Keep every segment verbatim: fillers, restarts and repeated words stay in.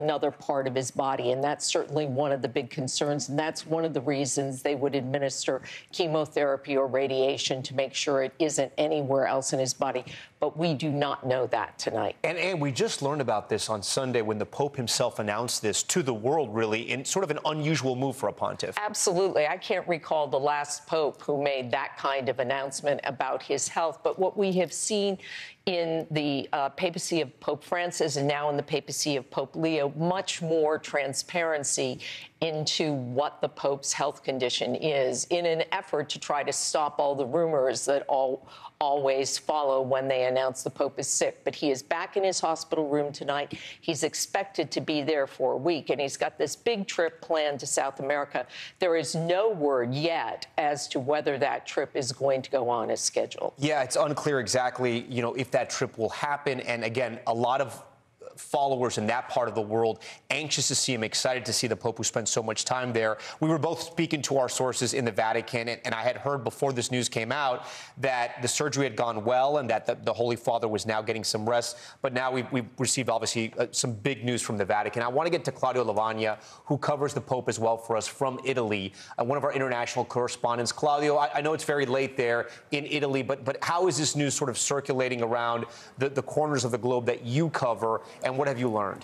another part of his body. And that's certainly one of the big concerns. And that's one of the reasons they would administer chemotherapy or radiation to make sure it isn't anywhere else in his body. But we do not know that tonight. And, and we just learned about this on Sunday when the Pope himself announced this to the world, really, in sort of an unusual move for a pontiff. Absolutely. I can't recall the last Pope who made that kind of announcement about his health. But what we have seen in the uh, papacy of Pope Francis and now in the papacy of Pope Leo, much more transparency into what the Pope's health condition is in an effort to try to stop all the rumors that all always follow when they announce the Pope is sick. But he is back in his hospital room tonight. He's expected to be there for a week, and he's got this big trip planned to South America. There is no word yet as to whether that trip is going to go on as scheduled. Yeah, it's unclear exactly, you know, if that trip will happen. And again, a lot of followers in that part of the world anxious to see him, excited to see the Pope who spent so much time there. We were both speaking to our sources in the Vatican, and, and I had heard before this news came out that the surgery had gone well and that the, the Holy Father was now getting some rest. But now we've, we've received, obviously, uh, some big news from the Vatican. I want to get to Claudio Lavagna, who covers the Pope as well for us from Italy, uh, one of our international correspondents. Claudio, I, I know it's very late there in Italy, but, but how is this news sort of circulating around the, the corners of the globe that you cover? And what have you learned?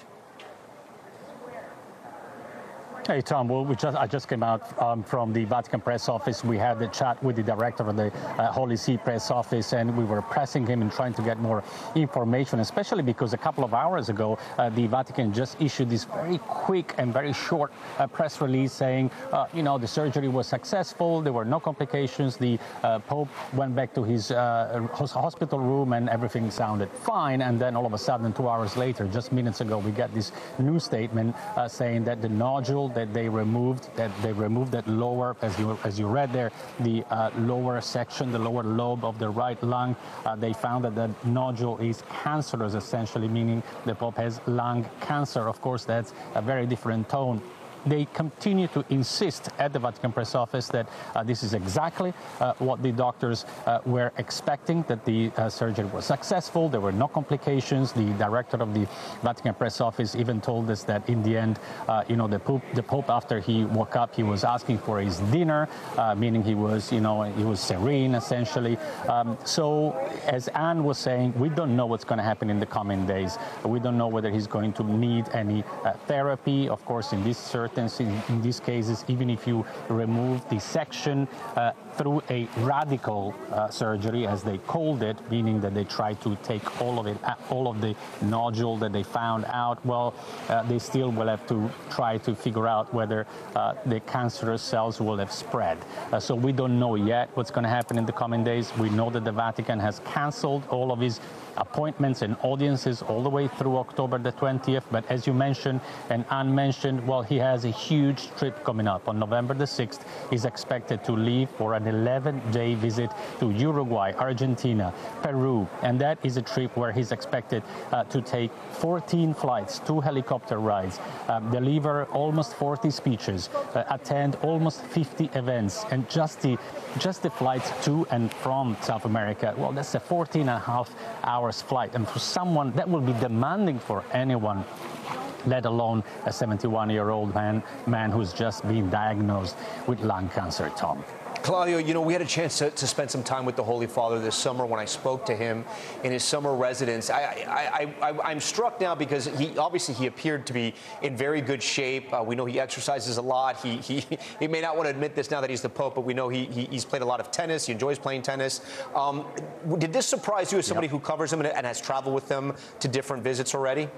Hey, Tom. Well, we just, I just came out um, from the Vatican press office. We had the chat with the director of the uh, Holy See press office, and we were pressing him and trying to get more information, especially because a couple of hours ago, uh, the Vatican just issued this very quick and very short uh, press release saying, uh, you know, the surgery was successful. There were no complications. The uh, Pope went back to his uh, hospital room and everything sounded fine. And then all of a sudden, two hours later, just minutes ago, we get this new statement uh, saying that the nodule that they removed, that they removed that lower, as you as you read there, the uh, lower section, the lower lobe of the right lung. Uh, they found that the nodule is cancerous, essentially, meaning the Pope has lung cancer. Of course, that's a very different tone. They continue to insist at the Vatican press office that uh, this is exactly uh, what the doctors uh, were expecting, that the uh, surgery was successful. There were no complications. The director of the Vatican press office even told us that in the end, uh, you know, the Pope, the Pope, after he woke up, he was asking for his dinner, uh, meaning he was, you know, he was serene, essentially. Um, so, as Anne was saying, we don't know what's going to happen in the coming days. We don't know whether he's going to need any uh, therapy. Of course, in this certain In, in these cases, even if you remove the section uh, through a radical uh, surgery, as they called it, meaning that they tried to take all of it, all of the nodule that they found out, well, uh, they still will have to try to figure out whether uh, the cancerous cells will have spread. Uh, so we don't know yet what's going to happen in the coming days. We know that the Vatican has canceled all of his appointments and audiences all the way through October the twentieth. But as you mentioned, and Anne mentioned, well, he has a huge trip coming up. On November the sixth, he's expected to leave for an eleven-day visit to Uruguay, Argentina, Peru. And that is a trip where he's expected uh, to take fourteen flights, two helicopter rides, um, deliver almost forty speeches, uh, attend almost fifty events. And just the, just the flights to and from South America, well, that's a fourteen and a half hours flight. And for someone, that will be demanding for anyone, let alone a seventy-one-year-old man, man who's just been diagnosed with lung cancer, Tom. Claudio, you know, we had a chance to, to spend some time with the Holy Father this summer when I spoke to him in his summer residence. I, I, I, I, I'm struck now because he obviously he appeared to be in very good shape. Uh, we know he exercises a lot. He, he he may not want to admit this now that he's the Pope, but we know he, he he's played a lot of tennis. He enjoys playing tennis. Um, did this surprise you as somebody yep. who covers him and, and has traveled with him to different visits already?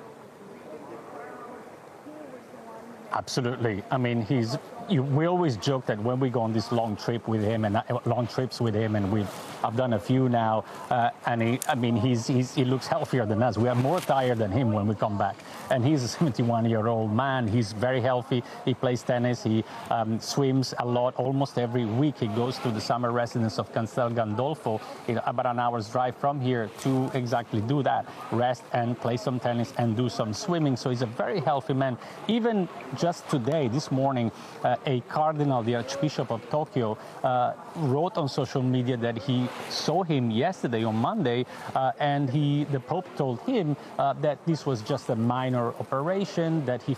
Absolutely. I mean, he's. You, we always joke that when we go on this long trip with him and uh, long trips with him, and we've I've done a few now, uh, and he, I mean, he's, he's he looks healthier than us. We are more tired than him when we come back, and he's a seventy-one-year-old man. He's very healthy. He plays tennis. He um, swims a lot. Almost every week, he goes to the summer residence of Castel Gandolfo, you know, about an hour's drive from here, to exactly do that: rest and play some tennis and do some swimming. So he's a very healthy man. Even just today, this morning. Uh, A cardinal, the Archbishop of Tokyo, uh, wrote on social media that he saw him yesterday on Monday, uh, and he, the Pope told him uh, that this was just a minor minor operation that he